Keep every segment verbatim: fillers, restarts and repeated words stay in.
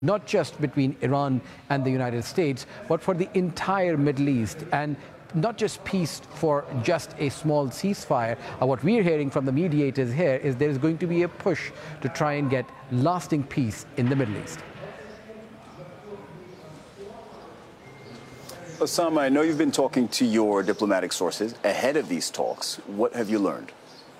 not just between Iran and the United States, but for the entire Middle East, and not just peace for just a small ceasefire. Uh, what we're hearing from the mediators here is there's going to be a push to try and get lasting peace in the Middle East. Osama, I know you've been talking to your diplomatic sources ahead of these talks. What have you learned?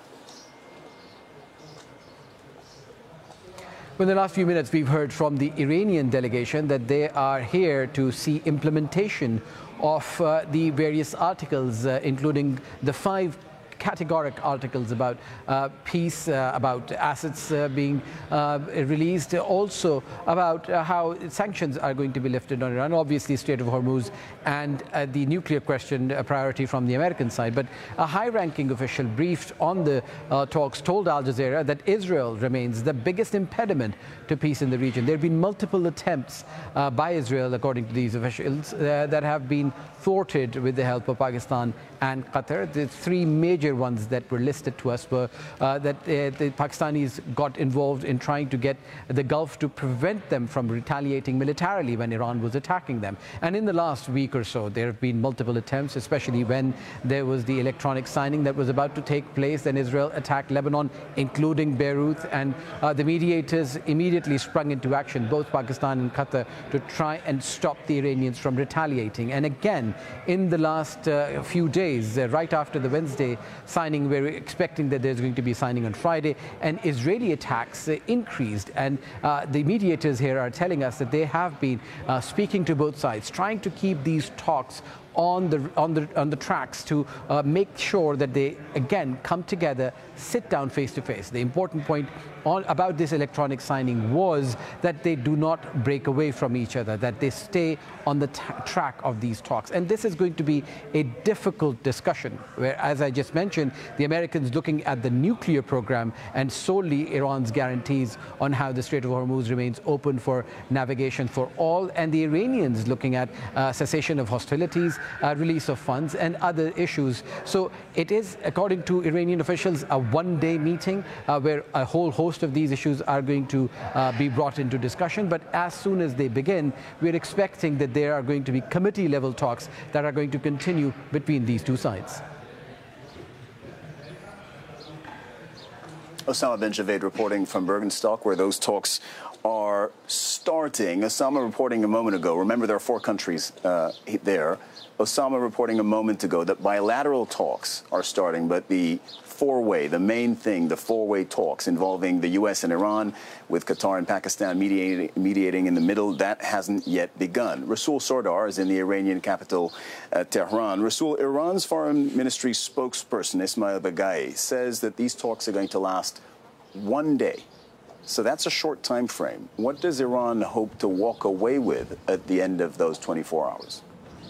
In the last few minutes, we've heard from the Iranian delegation that they are here to see implementation of uh, the various articles, uh, including the five categoric articles about uh, peace, uh, about assets uh, being uh, released, also about uh, how sanctions are going to be lifted on Iran, obviously Strait of Hormuz, and uh, the nuclear question, a priority from the American side. But a high-ranking official briefed on the uh, talks told Al Jazeera that Israel remains the biggest impediment to peace in the region. There have been multiple attempts uh, by Israel, according to these officials, uh, that have been thwarted with the help of Pakistan and Qatar. The three major ones that were listed to us were uh, that uh, the Pakistanis got involved in trying to get the Gulf to prevent them from retaliating militarily when Iran was attacking them. And in the last week or so, there have been multiple attempts, especially when there was the electronic signing that was about to take place. Then Israel attacked Lebanon, including Beirut, and uh, the mediators immediately sprung into action, both Pakistan and Qatar, to try and stop the Iranians from retaliating. And again, in the last uh, few days, uh, right after the Wednesday signing, we're expecting that there's going to be signing on Friday, and Israeli attacks uh, increased. And uh, the mediators here are telling us that they have been uh, speaking to both sides, trying to keep these talks on the on the on the tracks to uh, make sure that they again come together, sit down face to face. The important point on about this electronic signing was that they do not break away from each other, that they stay on the track of these talks. And this is going to be a difficult discussion where, as I just mentioned, the Americans looking at the nuclear program and solely Iran's guarantees on how the Strait of Hormuz remains open for navigation for all, and the Iranians looking at uh, cessation of hostilities, Uh, release of funds, and other issues. So it is, according to Iranian officials, a one-day meeting uh, where a whole host of these issues are going to uh, be brought into discussion. But as soon as they begin, we're expecting that there are going to be committee-level talks that are going to continue between these two sides. Osama bin Javed reporting from Bergenstock, where those talks are starting. Osama reporting a moment ago. Remember, there are four countries uh, there. Osama reporting a moment ago that bilateral talks are starting, but the four-way, the main thing, the four-way talks involving the U S and Iran, with Qatar and Pakistan mediating, mediating in the middle, that hasn't yet begun. Rasul Sardar is in the Iranian capital, uh, Tehran. Rasul, Iran's foreign ministry spokesperson, Ismail Baghai, says that these talks are going to last one day. So that's a short time frame. What does Iran hope to walk away with at the end of those twenty-four hours?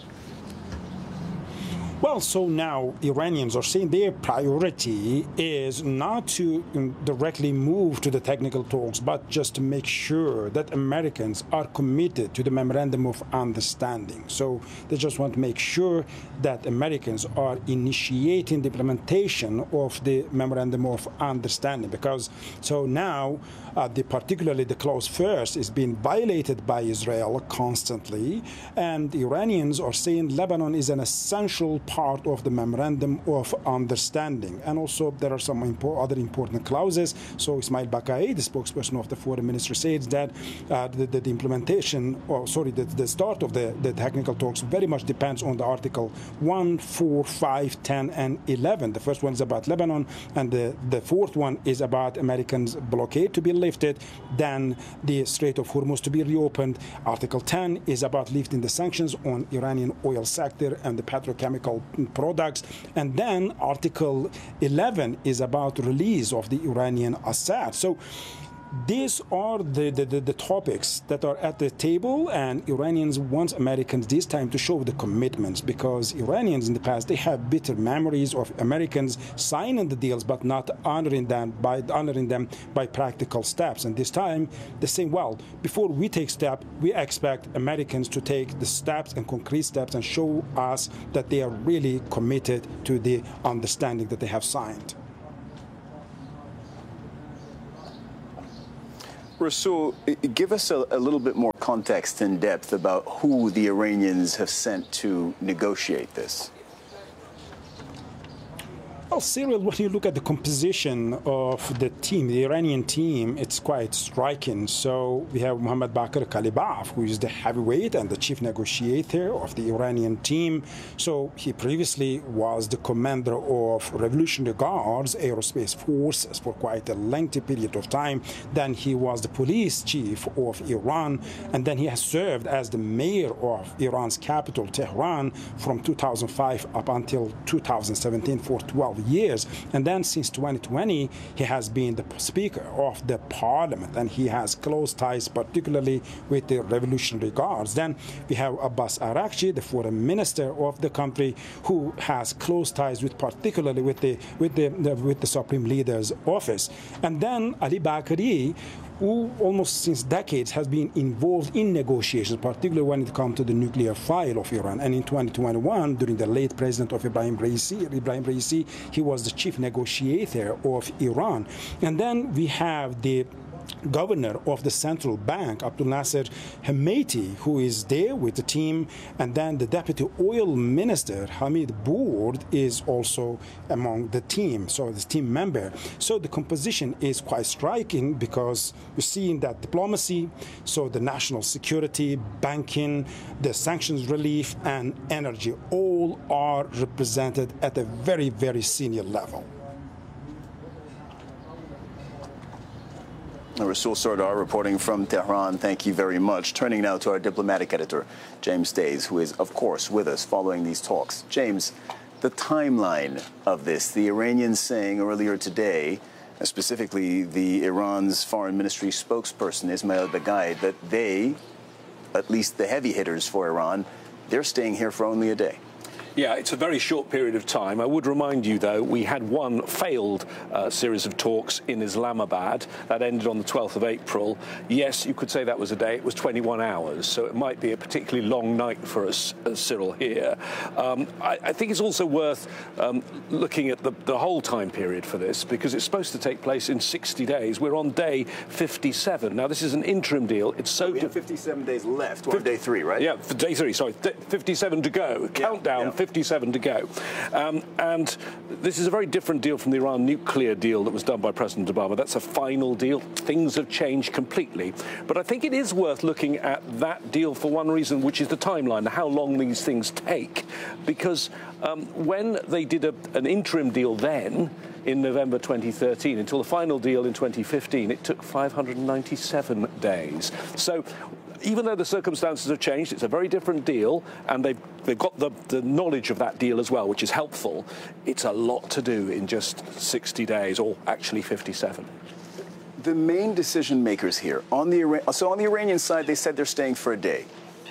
Well, so now Iranians are saying their priority is not to directly move to the technical talks, but just to make sure that Americans are committed to the Memorandum of Understanding. So they just want to make sure that Americans are initiating the implementation of the Memorandum of Understanding, because so now uh, the particularly the clause first is being violated by Israel constantly, and the Iranians are saying Lebanon is an essential part of the Memorandum of Understanding. And also there are some impo other important clauses. So Ismail Baghai, the spokesperson of the foreign ministry, says that uh, the, the, the implementation, or sorry, the, the start of the, the technical talks very much depends on the Article one, four, five, ten, and eleven. The first one is about Lebanon, and the, the fourth one is about Americans' blockade to be lifted, then the Strait of Hormuz to be reopened. Article ten is about lifting the sanctions on Iranian oil sector and the petrochemical products, and then Article eleven is about release of the Iranian assets. So these are the, the, the, the topics that are at the table, and Iranians want Americans this time to show the commitments, because Iranians in the past, they have bitter memories of Americans signing the deals but not honoring them by honoring them by practical steps. And this time they say, well, before we take steps, we expect Americans to take the steps and concrete steps and show us that they are really committed to the understanding that they have signed. Rasool, give us a, a little bit more context and depth about who the Iranians have sent to negotiate this. Well, Cyril, when you look at the composition of the team, the Iranian team, it's quite striking. So we have Mohammad Bakr Kalibaf, who is the heavyweight and the chief negotiator of the Iranian team. So he previously was the commander of Revolutionary Guards Aerospace Forces for quite a lengthy period of time. Then he was the police chief of Iran, and then he has served as the mayor of Iran's capital, Tehran, from two thousand five up until two thousand seventeen for twelve years. And then since twenty twenty, he has been the speaker of the parliament, and he has close ties particularly with the Revolutionary Guards. Then we have Abbas Araghchi, the foreign minister of the country, who has close ties with particularly with the with the, the with the supreme leader's office. And then Ali Bagheri, who almost since decades has been involved in negotiations, particularly when it comes to the nuclear file of Iran. And in twenty twenty-one, during the late president of Ibrahim Raisi, Ibrahim Raisi, he was the chief negotiator of Iran. And then we have the governor of the central bank, Abdul Nasser Hemeti, who is there with the team, and then the deputy oil minister, Hamid Bourd, is also among the team, so the team member. So the composition is quite striking because we're seeing that diplomacy, so the national security, banking, the sanctions relief, and energy all are represented at a very, very senior level. Rasool Sardar reporting from Tehran. Thank you very much. Turning now to our diplomatic editor, James Days, who is, of course, with us following these talks. James, the timeline of this, the Iranians saying earlier today, specifically the Iran's foreign ministry spokesperson, Ismail Baghai, that they, at least the heavy hitters for Iran, they're staying here for only a day. Yeah, it's a very short period of time. I would remind you, though, we had one failed uh, series of talks in Islamabad. That ended on the twelfth of April. Yes, you could say that was a day. It was twenty-one hours, so it might be a particularly long night for us, uh, Cyril, here. Um, I, I think it's also worth um, looking at the, the whole time period for this, because it's supposed to take place in sixty days. We're on day fifty-seven. Now, this is an interim deal. It's so... We have fifty-seven days left. We're on day three, right? Yeah, for day three, sorry. fifty-seven to go. Yeah, Countdown. Yeah. fifty-seven to go. Um, and this is a very different deal from the Iran nuclear deal that was done by President Obama. That's a final deal. Things have changed completely. But I think it is worth looking at that deal for one reason, which is the timeline, how long these things take. Because um, when they did a, an interim deal then, in November twenty thirteen, until the final deal in twenty fifteen, it took five hundred ninety-seven days. So even though the circumstances have changed, it's a very different deal, and they've, they've got the, the knowledge of that deal as well, which is helpful. It's a lot to do in just sixty days, or actually fifty-seven. The main decision makers here, on the so on the Iranian side, they said they're staying for a day.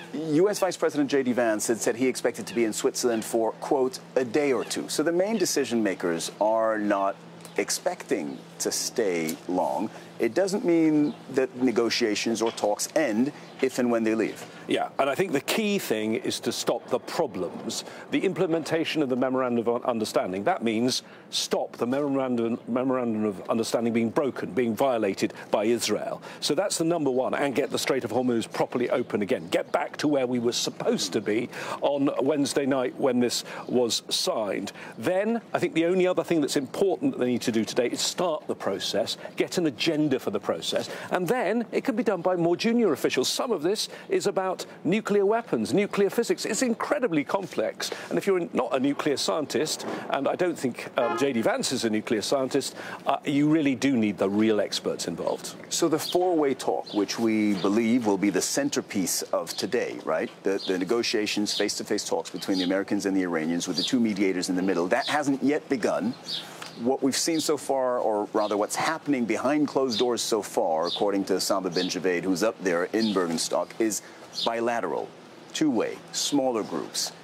U S Vice President J D Vance had said he expected to be in Switzerland for, quote, a day or two. So the main decision makers are not expecting to stay long. It doesn't mean that negotiations or talks end if and when they leave. Yeah, and I think the key thing is to stop the problems. The implementation of the Memorandum of Understanding, that means stop the Memorandum, memorandum of Understanding being broken, being violated by Israel. So that's the number one, and get the Strait of Hormuz properly open again. Get back to where we were supposed to be on Wednesday night when this was signed. Then I think the only other thing that's important that they need to do today is start the process, get an agenda for the process, and then it can be done by more junior officials. Some of this is about nuclear weapons, nuclear physics. It's incredibly complex. And if you're not a nuclear scientist, and I don't think um, J D Vance is a nuclear scientist, uh, you really do need the real experts involved. So the four-way talk, which we believe will be the centerpiece of today, right? The, the negotiations, face-to-face talks between the Americans and the Iranians with the two mediators in the middle, that hasn't yet begun. What we've seen so far, or rather what's happening behind closed doors so far, according to Osama bin Javaid, who's up there in Bergenstock, is bilateral, two-way, smaller groups.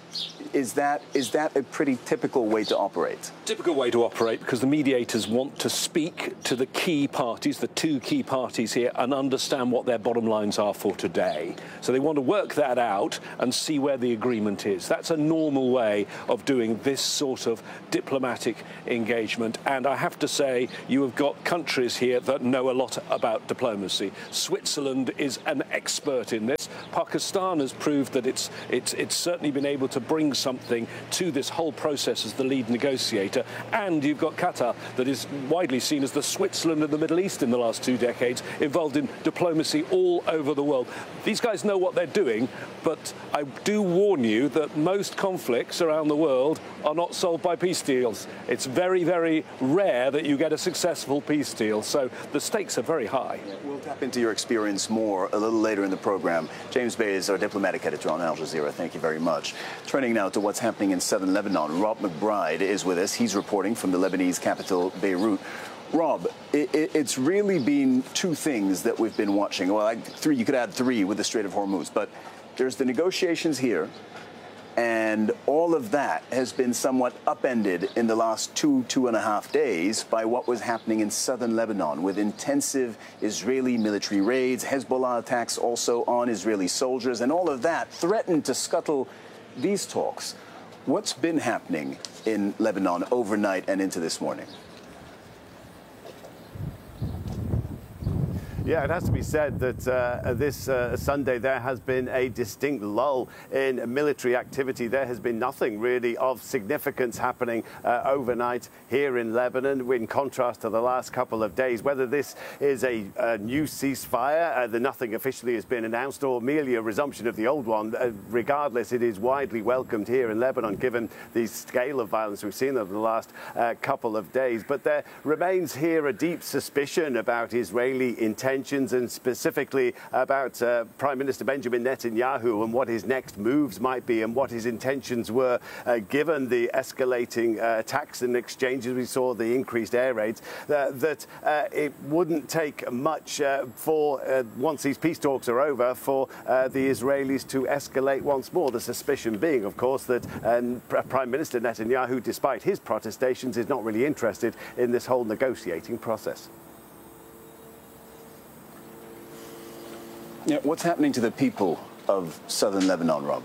Is that is that a pretty typical way to operate? Typical way to operate, because the mediators want to speak to the key parties, the two key parties here, and understand what their bottom lines are for today. So they want to work that out and see where the agreement is. That's a normal way of doing this sort of diplomatic engagement. And I have to say, you have got countries here that know a lot about diplomacy. Switzerland is an expert in this. Pakistan has proved that it's it's it's certainly been able to bring something to this whole process as the lead negotiator. And you've got Qatar, that is widely seen as the Switzerland of the Middle East in the last two decades, involved in diplomacy all over the world. These guys know what they're doing, but I do warn you that most conflicts around the world are not solved by peace deals. It's very, very rare that you get a successful peace deal, so the stakes are very high. Yeah, we'll tap into your experience more a little later in the program. James Bay is our diplomatic editor on Al Jazeera. Thank you very much. Turning now to what's happening in southern Lebanon. Rob McBride is with us. He's reporting from the Lebanese capital, Beirut. Rob, it, it, it's really been two things that we've been watching. Well, I, three, you could add three with the Strait of Hormuz, but there's the negotiations here, and all of that has been somewhat upended in the last two, two and a half days by what was happening in southern Lebanon with intensive Israeli military raids, Hezbollah attacks also on Israeli soldiers, and all of that threatened to scuttle these talks. What's been happening in Lebanon overnight and into this morning? Yeah, it has to be said that uh, this uh, Sunday there has been a distinct lull in military activity. There has been nothing really of significance happening uh, overnight here in Lebanon, in contrast to the last couple of days. Whether this is a, a new ceasefire, uh, the nothing officially has been announced, or merely a resumption of the old one, uh, regardless, it is widely welcomed here in Lebanon, given the scale of violence we've seen over the last uh, couple of days. But there remains here a deep suspicion about Israeli intentions, and specifically about uh, Prime Minister Benjamin Netanyahu and what his next moves might be and what his intentions were, uh, given the escalating uh, attacks and exchanges we saw, the increased air raids, uh, that uh, it wouldn't take much uh, for, uh, once these peace talks are over, for uh, the Israelis to escalate once more. The suspicion being, of course, that um, Prime Minister Netanyahu, despite his protestations, is not really interested in this whole negotiating process. Yeah, what's happening to the people of southern Lebanon, Rob?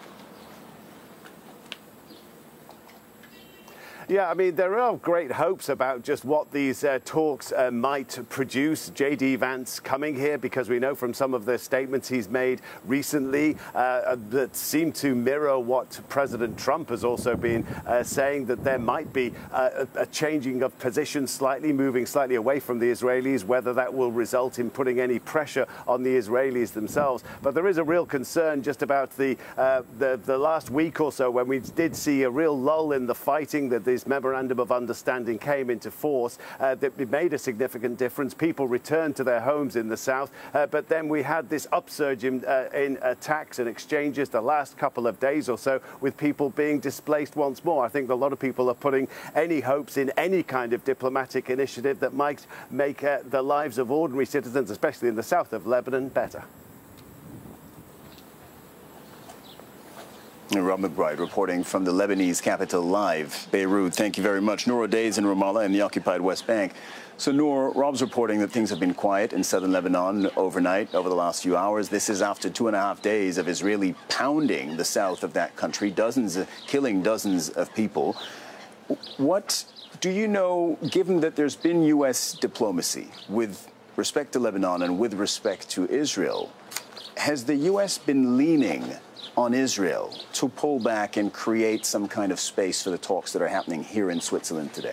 Yeah, I mean, there are great hopes about just what these uh, talks uh, might produce. J D Vance coming here because we know from some of the statements he's made recently uh, that seem to mirror what President Trump has also been uh, saying, that there might be uh, a, a changing of position, slightly moving slightly away from the Israelis, whether that will result in putting any pressure on the Israelis themselves. But there is a real concern just about the, uh, the, the last week or so when we did see a real lull in the fighting, that these memorandum of understanding came into force, uh, that it made a significant difference. People returned to their homes in the south, uh, but then we had this upsurge in, uh, in attacks and exchanges the last couple of days or so, with people being displaced once more. I think a lot of people are putting any hopes in any kind of diplomatic initiative that might make uh, the lives of ordinary citizens, especially in the south of Lebanon, better. Rob McBride reporting from the Lebanese capital live, Beirut. Thank you very much. Noor Days in Ramallah in the occupied West Bank. So, Noor, Rob's reporting that things have been quiet in southern Lebanon overnight over the last few hours. This is after two and a half days of Israeli pounding the south of that country, dozens, of, killing dozens of people. What do you know, given that there's been U S diplomacy with respect to Lebanon and with respect to Israel, has the U S been leaning on Israel to pull back and create some kind of space for the talks that are happening here in Switzerland today?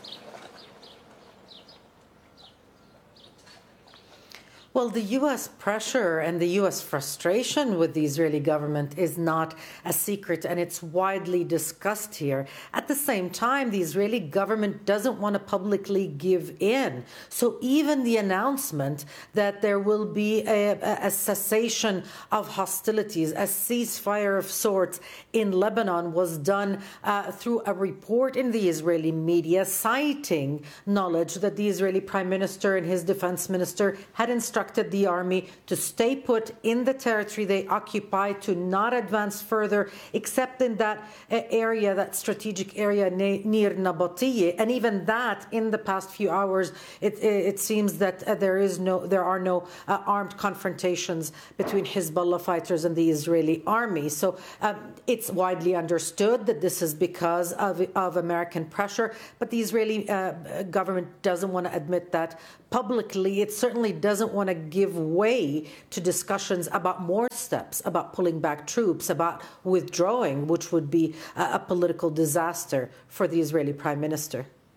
Well, the U S pressure and the U S frustration with the Israeli government is not a secret, and it's widely discussed here. At the same time, the Israeli government doesn't want to publicly give in. So even the announcement that there will be a, a cessation of hostilities, a ceasefire of sorts in Lebanon, was done uh, through a report in the Israeli media citing knowledge that the Israeli Prime Minister and his defense minister had instructed instructed the army to stay put in the territory they occupy, to not advance further, except in that area, that strategic area near Nabateeh. And even that, in the past few hours, it, it seems that uh, there is no, there are no uh, armed confrontations between Hezbollah fighters and the Israeli army. So um, it's widely understood that this is because of, of American pressure, but the Israeli uh, government doesn't want to admit that publicly. It certainly doesn't want to give way to discussions about more steps, about pulling back troops, about withdrawing, which would be a, a political disaster for the Israeli Prime Minister.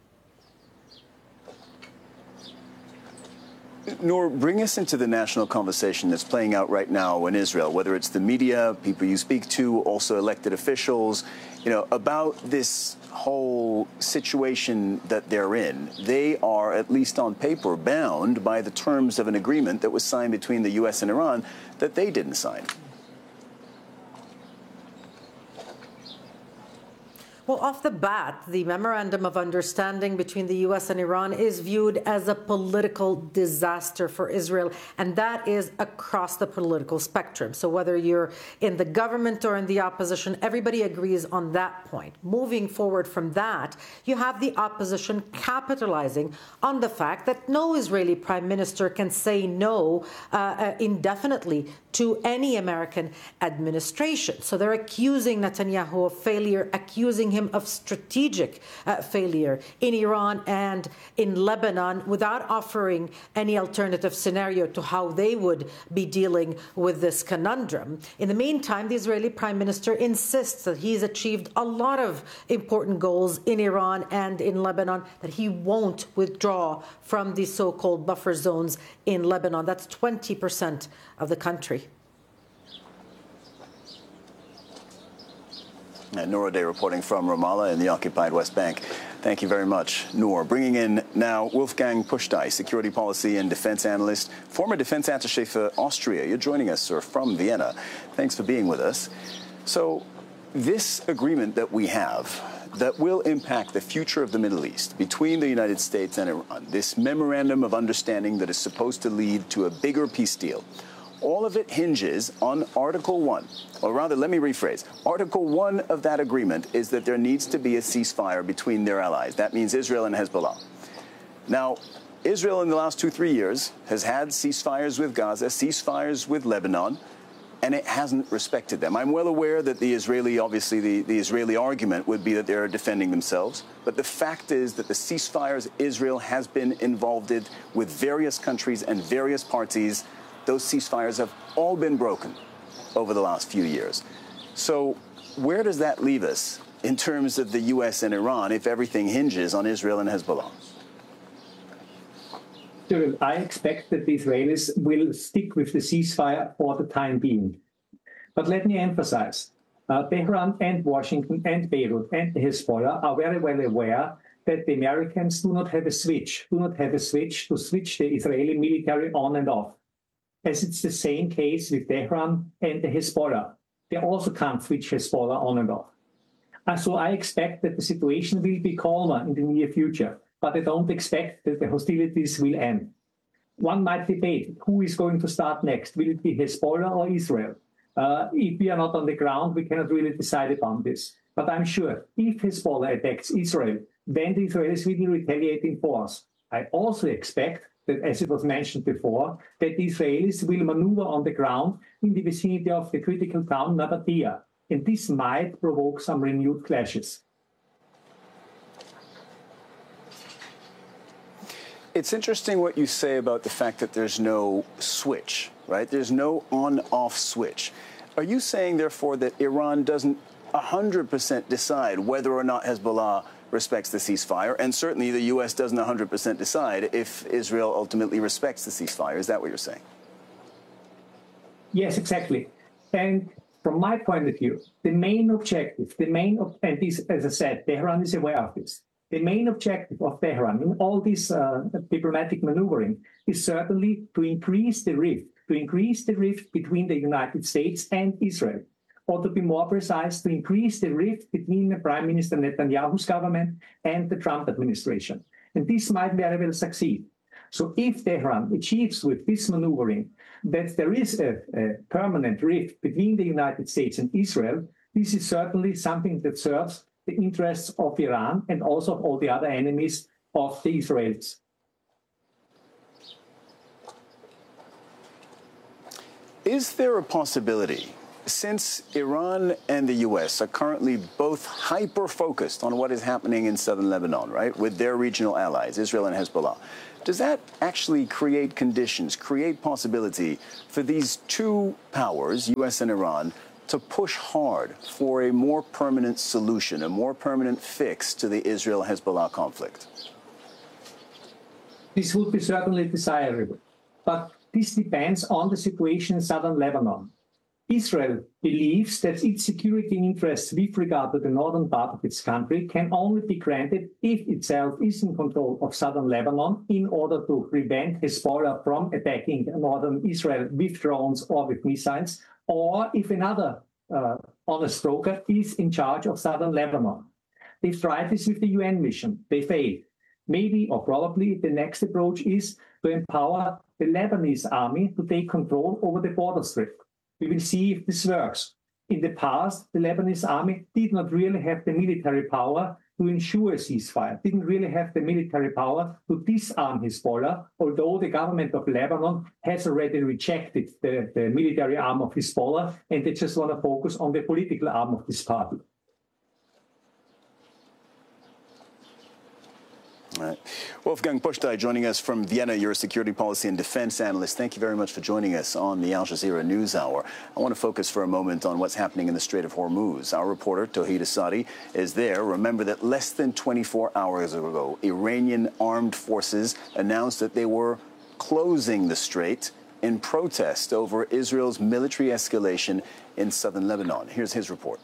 Noor, bring us into the national conversation that's playing out right now in Israel, whether it's the media, people you speak to, also elected officials, you know, about this whole situation that they're in. They are, at least on paper, bound by the terms of an agreement that was signed between the U S and Iran that they didn't sign. Well, off the bat, the Memorandum of Understanding between the U S and Iran is viewed as a political disaster for Israel, and that is across the political spectrum. So whether you're in the government or in the opposition, everybody agrees on that point. Moving forward from that, you have the opposition capitalizing on the fact that no Israeli prime minister can say no uh, indefinitely to any American administration. So they're accusing Netanyahu of failure, accusing him of strategic uh, failure in Iran and in Lebanon, without offering any alternative scenario to how they would be dealing with this conundrum. In the meantime, the Israeli Prime Minister insists that he's achieved a lot of important goals in Iran and in Lebanon, that he won't withdraw from the so-called buffer zones in Lebanon. That's twenty percent of the country. And Noor Odeh reporting from Ramallah in the occupied West Bank. Thank you very much, Noor. Bringing in now Wolfgang Pusztai, security policy and defense analyst, former defense attaché for Austria. You're joining us, sir, from Vienna. Thanks for being with us. So this agreement that we have that will impact the future of the Middle East between the United States and Iran, this memorandum of understanding that is supposed to lead to a bigger peace deal, all of it hinges on Article one. Or rather, let me rephrase. Article one of that agreement is that there needs to be a ceasefire between their allies. That means Israel and Hezbollah. Now, Israel in the last two, three years has had ceasefires with Gaza, ceasefires with Lebanon, and it hasn't respected them. I'm well aware that the Israeli, obviously, the, the Israeli argument would be that they're defending themselves. But the fact is that the ceasefires Israel has been involved in with various countries and various parties, those ceasefires have all been broken over the last few years. So where does that leave us in terms of the U S and Iran if everything hinges on Israel and Hezbollah? I expect that the Israelis will stick with the ceasefire for the time being. But let me emphasize, uh, Tehran and Washington and Beirut and Hezbollah are very well aware that the Americans do not have a switch, do not have a switch to switch the Israeli military on and off. As it's the same case with Tehran and the Hezbollah. They also can't switch Hezbollah on and off. And so I expect that the situation will be calmer in the near future, but I don't expect that the hostilities will end. One might debate who is going to start next. Will it be Hezbollah or Israel? Uh, if we are not on the ground, we cannot really decide upon this. But I'm sure if Hezbollah attacks Israel, then the Israelis will retaliate in force. I also expect that, as it was mentioned before, that the Israelis will maneuver on the ground in the vicinity of the critical town Nabateeh, and this might provoke some renewed clashes. It's interesting what you say about the fact that there's no switch, right? There's no on-off switch. Are you saying, therefore, that Iran doesn't one hundred percent decide whether or not Hezbollah respects the ceasefire, and certainly the U S doesn't one hundred percent decide if Israel ultimately respects the ceasefire? Is that what you're saying? Yes, exactly. And from my point of view, the main objective, the main, and this, as I said, Tehran is aware of this. The main objective of Tehran in all this uh, diplomatic maneuvering is certainly to increase the rift, to increase the rift between the United States and Israel. Or to be more precise, to increase the rift between the Prime Minister Netanyahu's government and the Trump administration. And this might very well succeed. So if Tehran achieves with this maneuvering that there is a, a permanent rift between the United States and Israel, this is certainly something that serves the interests of Iran and also of all the other enemies of the Israelis. Is there a possibility, since Iran and the U S are currently both hyper-focused on what is happening in southern Lebanon, right, with their regional allies, Israel and Hezbollah, does that actually create conditions, create possibility for these two powers, U S and Iran, to push hard for a more permanent solution, a more permanent fix to the Israel-Hezbollah conflict? This would be certainly desirable, but this depends on the situation in southern Lebanon. Israel believes that its security interests with regard to the northern part of its country can only be granted if itself is in control of southern Lebanon in order to prevent Hezbollah from attacking northern Israel with drones or with missiles, or if another uh, honest broker is in charge of southern Lebanon. They've tried this with the U N mission. They failed. Maybe or probably the next approach is to empower the Lebanese army to take control over the border strip. We will see if this works. In the past, the Lebanese army did not really have the military power to ensure a ceasefire, didn't really have the military power to disarm Hezbollah, although the government of Lebanon has already rejected the, the military arm of Hezbollah, and they just want to focus on the political arm of this party. All right. Wolfgang Puchtai joining us from Vienna. You're a security policy and defense analyst. Thank you very much for joining us on the Al Jazeera News Hour. I want to focus for a moment on what's happening in the Strait of Hormuz. Our reporter, Tawhid Asadi, is there. Remember that less than twenty-four hours ago, Iranian armed forces announced that they were closing the strait in protest over Israel's military escalation in southern Lebanon. Here's his report.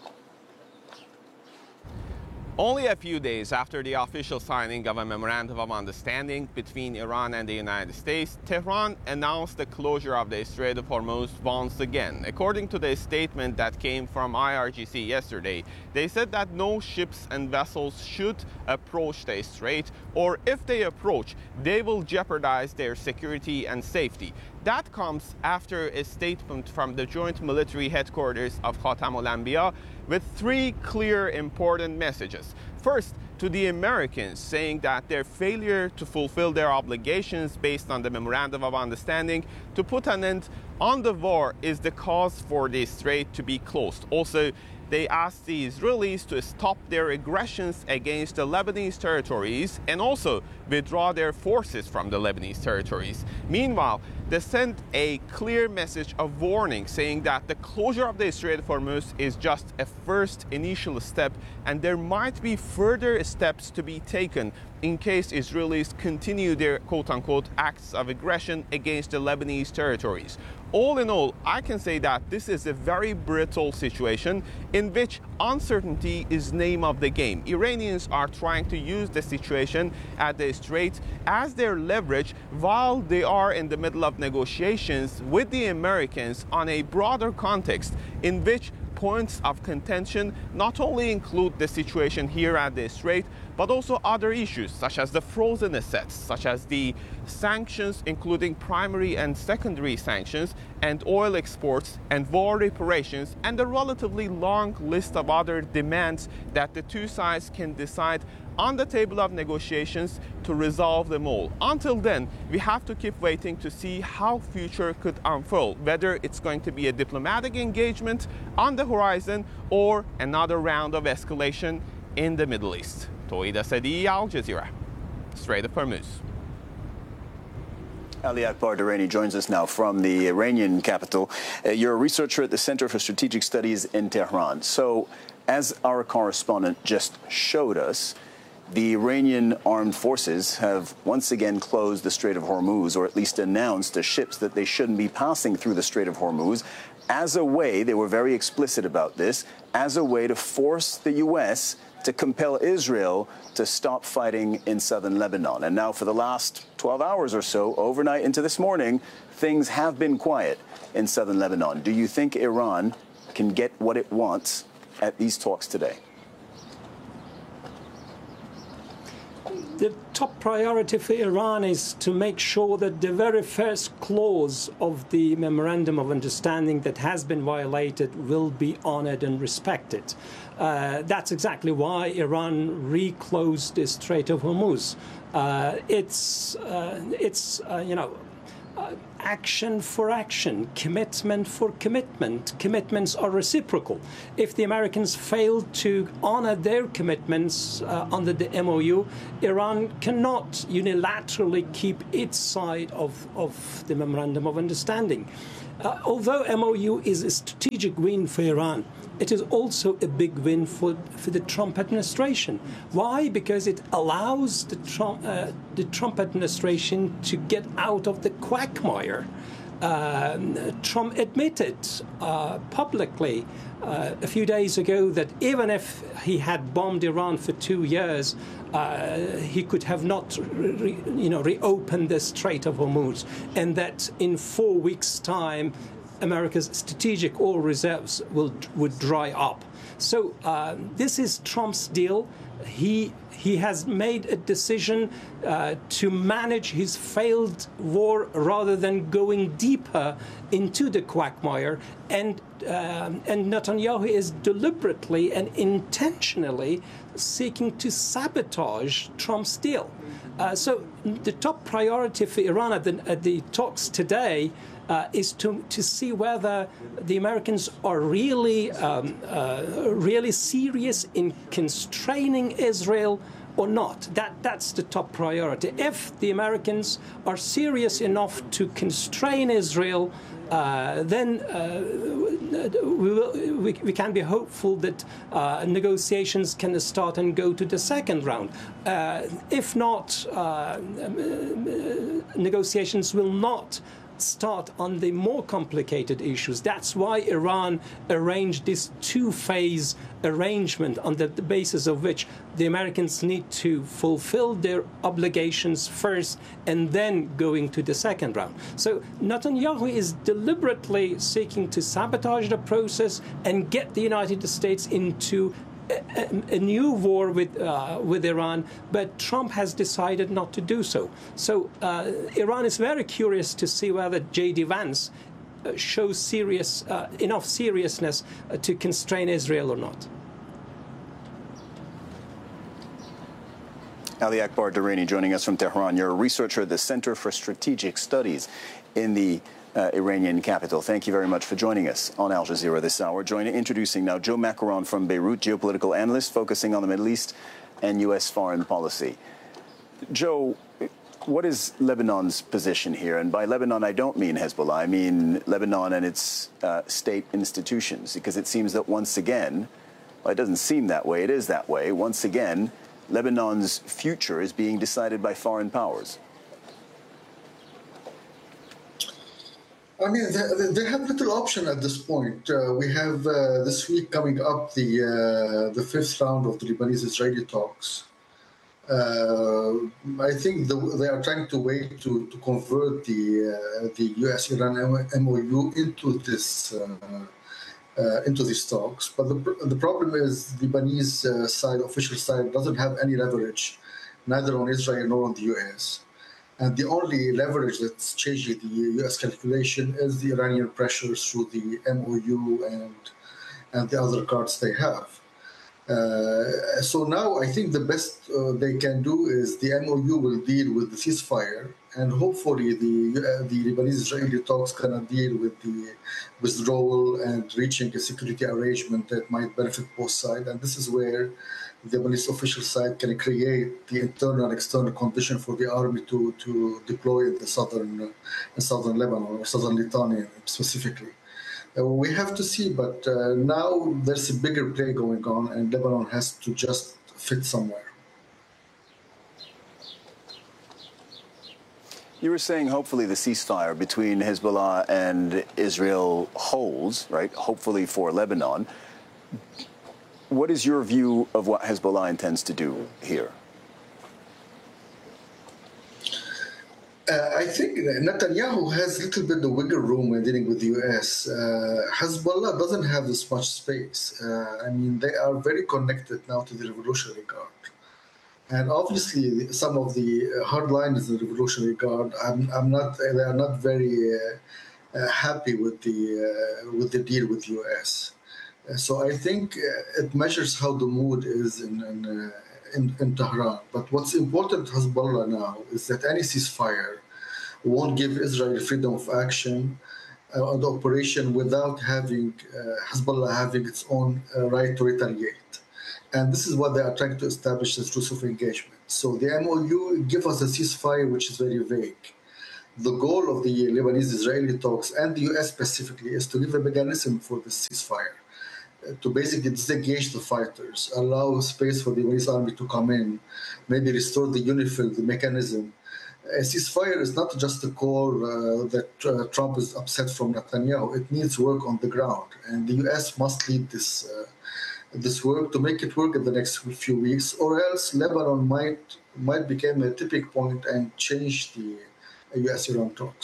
Only a few days after the official signing of a memorandum of understanding between Iran and the United States, Tehran announced the closure of the Strait of Hormuz once again. According to the statement that came from I R G C yesterday, they said that no ships and vessels should approach the strait, or if they approach, they will jeopardize their security and safety. That comes after a statement from the joint military headquarters of Khatam al-Anbiya with three clear important messages. First, to the Americans, saying that their failure to fulfill their obligations based on the Memorandum of Understanding to put an end on the war is the cause for the strait to be closed. Also, they asked the Israelis to stop their aggressions against the Lebanese territories and also withdraw their forces from the Lebanese territories. Meanwhile, they sent a clear message of warning, saying that the closure of the Strait of Hormuz is just a first initial step, and there might be further steps to be taken in case Israelis continue their quote-unquote acts of aggression against the Lebanese territories. All in all, I can say that this is a very brittle situation in which uncertainty is name of the game. Iranians are trying to use the situation at the strait as their leverage while they are in the middle of negotiations with the Americans on a broader context in which points of contention not only include the situation here at the strait, but also other issues such as the frozen assets, such as the sanctions, including primary and secondary sanctions, and oil exports and war reparations, and a relatively long list of other demands that the two sides can decide on the table of negotiations to resolve them all. Until then, we have to keep waiting to see how future could unfold, whether it's going to be a diplomatic engagement on the horizon or another round of escalation in the Middle East. Tawhid Asadi, Al Jazeera, Strait of Hormuz. Ali Akbar Durrani joins us now from the Iranian capital. Uh, you're a researcher at the Center for Strategic Studies in Tehran. So, as our correspondent just showed us, the Iranian armed forces have once again closed the Strait of Hormuz, or at least announced to ships that they shouldn't be passing through the Strait of Hormuz, as a way, they were very explicit about this, as a way to force the U S to compel Israel to stop fighting in southern Lebanon. And now for the last twelve hours or so, overnight into this morning, things have been quiet in southern Lebanon. Do you think Iran can get what it wants at these talks today? The top priority for Iran is to make sure that the very first clause of the Memorandum of Understanding that has been violated will be honored and respected. Uh, that's exactly why Iran reclosed the Strait of Hormuz. Uh, it's, uh, it's uh, you know, uh, action for action, commitment for commitment. Commitments are reciprocal. If the Americans fail to honor their commitments uh, under the M O U, Iran cannot unilaterally keep its side of, of the Memorandum of Understanding. Uh, although M O U is a strategic win for Iran, it is also a big win for, for the Trump administration. Why? Because it allows the Trump, uh, the Trump administration to get out of the quagmire. Uh, Trump admitted uh, publicly uh, a few days ago that even if he had bombed Iran for two years, uh, he could have not, re, you know, reopened the Strait of Hormuz, and that in four weeks' time, America's strategic oil reserves will would dry up. So uh, this is Trump's deal. He he has made a decision uh, to manage his failed war rather than going deeper into the quagmire. And um, and Netanyahu is deliberately and intentionally seeking to sabotage Trump's deal. Uh, so the top priority for Iran at the, at the talks today Uh, is to, to see whether the Americans are really, um, uh, really serious in constraining Israel or not. That, that's the top priority. If the Americans are serious enough to constrain Israel, uh, then uh, we, will, we, we can be hopeful that uh, negotiations can start and go to the second round. Uh, if not, uh, negotiations will not start on the more complicated issues. That's why Iran arranged this two-phase arrangement on the, the basis of which the Americans need to fulfill their obligations first and then going to the second round. So Netanyahu is deliberately seeking to sabotage the process and get the United States into A, a new war with uh, with Iran, but Trump has decided not to do so. So uh, Iran is very curious to see whether J D Vance uh, shows serious uh, enough seriousness uh, to constrain Israel or not. Ali Akbar Durrani joining us from Tehran. You're a researcher at the Center for Strategic Studies in the Uh, Iranian capital. Thank you very much for joining us on Al Jazeera this hour. Joining, introducing now Joe Macaron from Beirut, geopolitical analyst focusing on the Middle East and U S foreign policy. Joe, what is Lebanon's position here? And by Lebanon, I don't mean Hezbollah. I mean Lebanon and its uh, state institutions, because it seems that once again, well, it doesn't seem that way, it is that way. Once again, Lebanon's future is being decided by foreign powers. I mean, they, they have little option at this point. Uh, we have uh, this week coming up the uh, the fifth round of the Lebanese-Israeli talks. Uh, I think the, they are trying to wait to, to convert the uh, the U S Iran M O U into this uh, uh, into these talks. But the the problem is the Lebanese uh, side, official side, doesn't have any leverage, neither on Israel nor on the U S. And the only leverage that's changing the U S calculation is the Iranian pressure through the M O U and and the other cards they have. Uh, so now I think the best uh, they can do is the M O U will deal with the ceasefire, and hopefully the uh, the Lebanese-Israeli talks can deal with the withdrawal and reaching a security arrangement that might benefit both sides. And this is where the Lebanese official side can create the internal and external condition for the army to, to deploy in the southern, uh, in southern Lebanon or southern Litani specifically. Uh, we have to see, but uh, now there's a bigger play going on, and Lebanon has to just fit somewhere. You were saying hopefully the ceasefire between Hezbollah and Israel holds, right? Hopefully for Lebanon. What is your view of what Hezbollah intends to do here? Uh, I think Netanyahu has a little bit of wiggle room when dealing with the U S. Uh, Hezbollah doesn't have this much space. Uh, I mean, they are very connected now to the Revolutionary Guard. And obviously, some of the hardliners in the Revolutionary Guard, I'm, I'm not, they are not very uh, uh, happy with the uh, with the deal with the U S. Uh, so I think uh, it measures how the mood is in in, uh, in in Tehran. But what's important to Hezbollah now is that any ceasefire won't give Israel freedom of action uh, on the operation without having uh, Hezbollah having its own uh, right to retaliate. And this is what they are trying to establish as truce of engagement. So the M O U gives us a ceasefire which is very vague. The goal of the Lebanese-Israeli talks, and the U S specifically, is to give a mechanism for this ceasefire, uh, to basically disengage the fighters, allow space for the Lebanese army to come in, maybe restore the UNIFIL, the mechanism. A ceasefire is not just a call uh, that uh, Trump is upset from Netanyahu. It needs work on the ground, and the U S must lead this uh, this work to make it work in the next few weeks, or else Lebanon might might become a tipping point and change the U S Iran talks.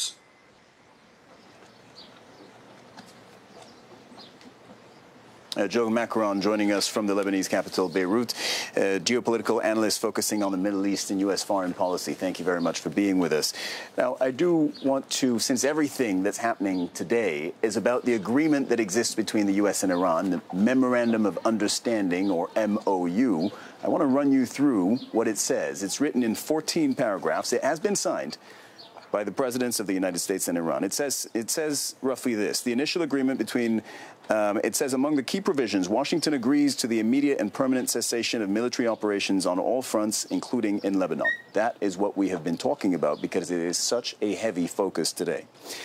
Uh, Joe Macron joining us from the Lebanese capital, Beirut, uh, geopolitical analyst focusing on the Middle East and U S foreign policy. Thank you very much for being with us. Now, I do want to, since everything that's happening today is about the agreement that exists between the U S and Iran, the Memorandum of Understanding, or M O U, I want to run you through what it says. It's written in fourteen paragraphs. It has been signed by the presidents of the United States and Iran. It says, it says roughly this: the initial agreement between, um, it says, among the key provisions, Washington agrees to the immediate and permanent cessation of military operations on all fronts, including in Lebanon. That is what we have been talking about because it is such a heavy focus today.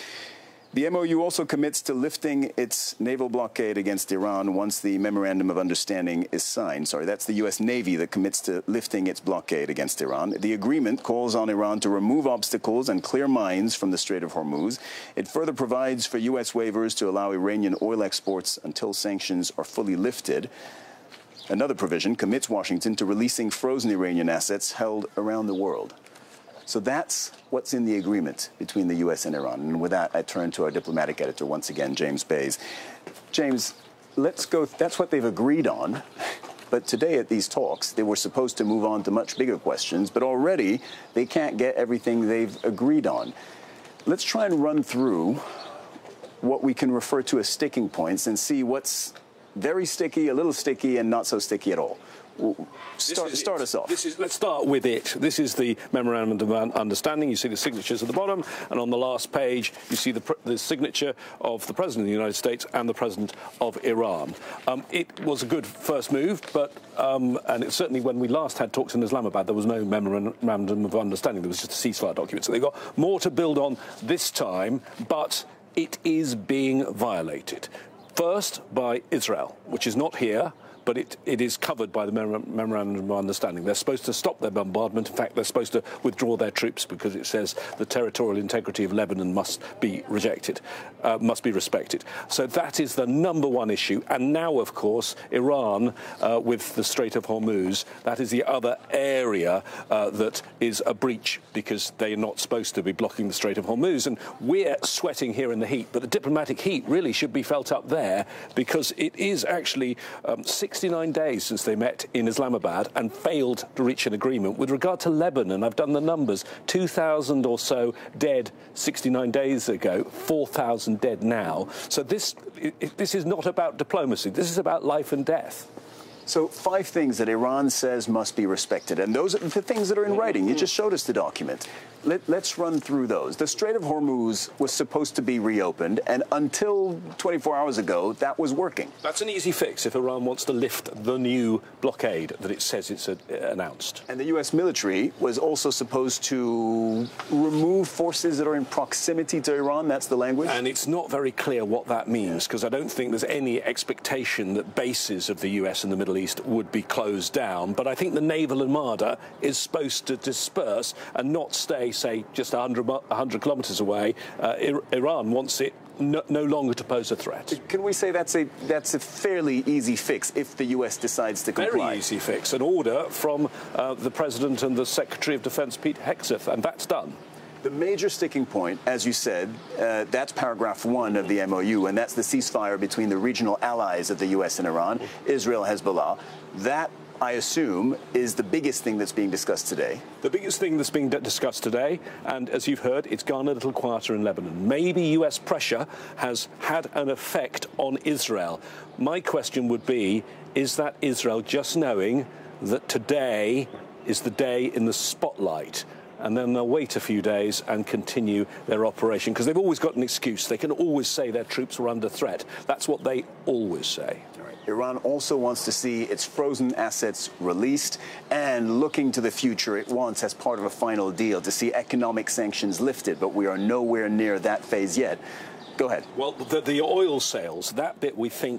The M O U also commits to lifting its naval blockade against Iran once the Memorandum of Understanding is signed. Sorry, that's the U S Navy that commits to lifting its blockade against Iran. The agreement calls on Iran to remove obstacles and clear mines from the Strait of Hormuz. It further provides for U S waivers to allow Iranian oil exports until sanctions are fully lifted. Another provision commits Washington to releasing frozen Iranian assets held around the world. So that's what's in the agreement between the U S and Iran. And with that, I turn to our diplomatic editor once again, James Bays. James, let's go. That's what they've agreed on. But today at these talks, they were supposed to move on to much bigger questions, but already they can't get everything they've agreed on. Let's try and run through what we can refer to as sticking points and see what's very sticky, a little sticky, and not so sticky at all. Start, is, start us off. This is, let's start with it. This is the Memorandum of Understanding. You see the signatures at the bottom, and on the last page, you see the, the signature of the President of the United States and the President of Iran. Um, it was a good first move, but um, and it, certainly when we last had talks in Islamabad, there was no Memorandum of Understanding. There was just a ceasefire document. So they've got more to build on this time, but it is being violated. First, by Israel, which is not here, but it, it is covered by the Memorandum of Understanding. They're supposed to stop their bombardment. In fact, they're supposed to withdraw their troops because it says the territorial integrity of Lebanon must be rejected, uh, must be respected. So that is the number one issue. And now, of course, Iran uh, with the Strait of Hormuz, that is the other area uh, that is a breach because they are not supposed to be blocking the Strait of Hormuz. And we're sweating here in the heat, but the diplomatic heat really should be felt up there because it is actually um, sixty-nine days since they met in Islamabad and failed to reach an agreement. With regard to Lebanon, I've done the numbers, two thousand or so dead sixty-nine days ago, four thousand dead now. So this, it, this is not about diplomacy. This is about life and death. So five things that Iran says must be respected, and those are the things that are in writing. You just showed us the document. Let, let's run through those. The Strait of Hormuz was supposed to be reopened, and until twenty-four hours ago, that was working. That's an easy fix if Iran wants to lift the new blockade that it says it's uh, announced. And the U S military was also supposed to remove forces that are in proximity to Iran. That's the language. And it's not very clear what that means, because I don't think there's any expectation that bases of the U S in the Middle East would be closed down. But I think the naval armada is supposed to disperse and not stay, say, just one hundred kilometres away. Uh, Iran wants it no, no longer to pose a threat. Can we say that's a that's a fairly easy fix if the U S decides to comply? Very easy fix. An order from uh, the President and the Secretary of Defence, Pete Hegseth, and that's done. The major sticking point, as you said, uh, that's paragraph one of the M O U, and that's the ceasefire between the regional allies of the U S and Iran, Israel, Hezbollah. That I assume, is the biggest thing that's being discussed today. The biggest thing that's being discussed today, and as you've heard, it's gone a little quieter in Lebanon. Maybe U S pressure has had an effect on Israel. My question would be, is that Israel just knowing that today is the day in the spotlight? And then they'll wait a few days and continue their operation, because they've always got an excuse. They can always say their troops were under threat. That's what they always say. All right. Iran also wants to see its frozen assets released, and looking to the future, it wants, as part of a final deal, to see economic sanctions lifted, but we are nowhere near that phase yet. Go ahead. Well, the, the oil sales, that bit we think